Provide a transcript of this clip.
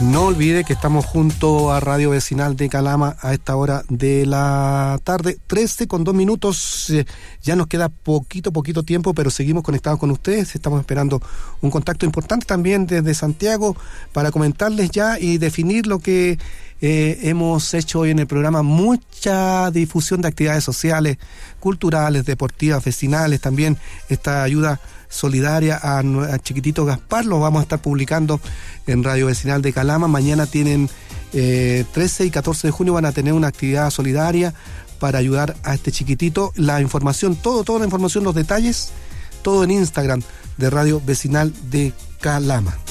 No olvide que estamos junto a Radio Vecinal de Calama a esta hora de la tarde, 13:02. Ya nos queda poquito tiempo, pero seguimos conectados con ustedes. Estamos esperando un contacto importante también desde Santiago para comentarles ya y definir lo que hemos hecho hoy en el programa. Mucha difusión de actividades sociales, culturales, deportivas, vecinales, también esta ayuda solidaria a Chiquitito Gaspar. Lo vamos a estar publicando en Radio Vecinal de Calama. Mañana tienen 13 y 14 de junio van a tener una actividad solidaria para ayudar a este chiquitito. La información, toda la información, los detalles, todo en Instagram de Radio Vecinal de Calama.